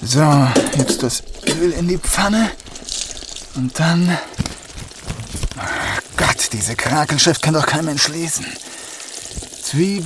So, jetzt das Öl in die Pfanne. Und dann... Oh Gott, diese Krakelschrift kann doch kein Mensch lesen. Zwiebeln,